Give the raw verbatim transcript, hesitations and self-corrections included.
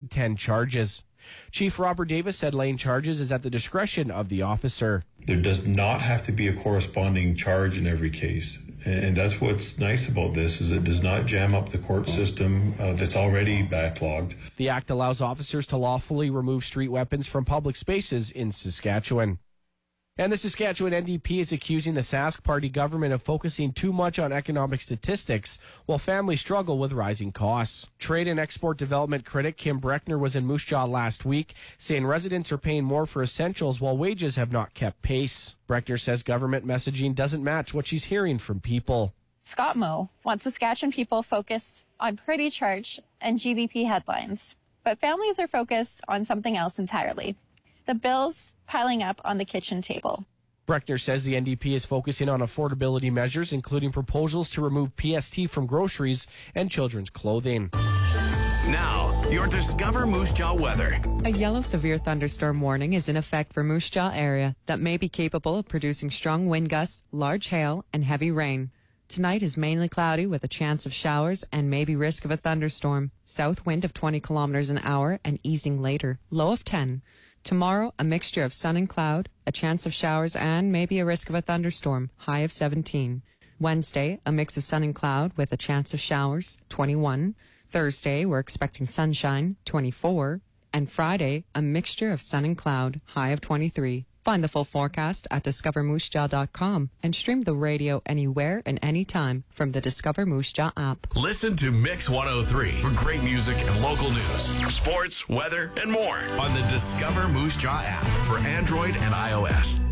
laid ten charges. Chief Robert Davis said laying charges is at the discretion of the officer. There does not have to be a corresponding charge in every case. And that's what's nice about this, is it does not jam up the court system uh, that's already backlogged. The act allows officers to lawfully remove street weapons from public spaces in Saskatchewan. And the Saskatchewan N D P is accusing the Sask Party government of focusing too much on economic statistics while families struggle with rising costs. Trade and export development critic Kim Breckner was in Moose Jaw last week, saying residents are paying more for essentials while wages have not kept pace. Breckner says government messaging doesn't match what she's hearing from people. Scott Moe wants Saskatchewan people focused on pretty church and G D P headlines, but families are focused on something else entirely. The bills piling up on the kitchen table. Breckner says the N D P is focusing on affordability measures, including proposals to remove P S T from groceries and children's clothing. Now, your Discover Moose Jaw weather. A yellow severe thunderstorm warning is in effect for Moose Jaw area that may be capable of producing strong wind gusts, large hail, and heavy rain. Tonight is mainly cloudy with a chance of showers and maybe risk of a thunderstorm. South wind of twenty kilometers an hour and easing later. Low of ten. Tomorrow, a mixture of sun and cloud, a chance of showers, and maybe a risk of a thunderstorm, high of seventeen. Wednesday, a mix of sun and cloud with a chance of showers, twenty-one. Thursday, we're expecting sunshine, twenty-four. And Friday, a mixture of sun and cloud, high of twenty-three. Find the full forecast at discover moose jaw dot com and stream the radio anywhere and anytime from the Discover Moose Jaw app. Listen to Mix one oh three for great music and local news, sports, weather, and more on the Discover Moose Jaw app for Android and iOS.